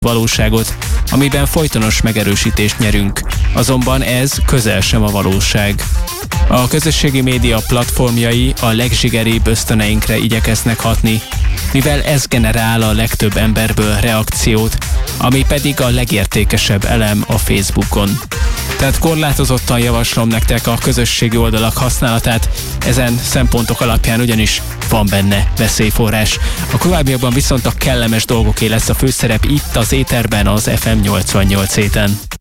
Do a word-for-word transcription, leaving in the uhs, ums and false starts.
valóságot, amiben folytonos megerősítést nyerünk, azonban ez közel sem a valóság. A közösségi média platformjai a legzsigeribb ösztöneinkre igyekeznek hatni, mivel ez generál a legtöbb emberből reakciót, ami pedig a legértékesebb elem a Facebookon. Tehát korlátozottan javaslom nektek a közösségi oldalak használatát, ezen szempontok alapján ugyanis van benne veszélyforrás. A továbbiakban viszont a kellemes dolgoké lesz a főszerep itt az éterben az ef em nyolcvannyolc héten.